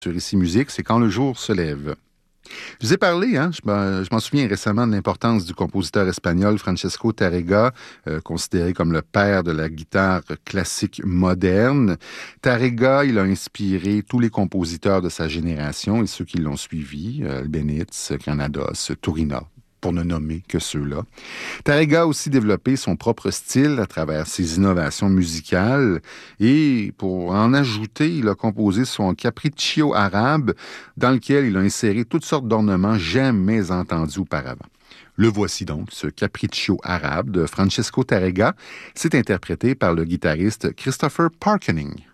Sur Ici Musique, c'est Quand le jour se lève. Je vous ai parlé, je m'en souviens récemment de l'importance du compositeur espagnol Francesco Tárrega, considéré comme le père de la guitare classique moderne. Tárrega, il a inspiré tous les compositeurs de sa génération et ceux qui l'ont suivi, Albéniz, Granados, Turina, pour ne nommer que ceux-là. Tárrega a aussi développé son propre style à travers ses innovations musicales et pour en ajouter, il a composé son Capriccio arabe dans lequel il a inséré toutes sortes d'ornements jamais entendus auparavant. Le voici donc, ce Capriccio arabe de Francesco Tárrega. C'est interprété par le guitariste Christopher Parkening.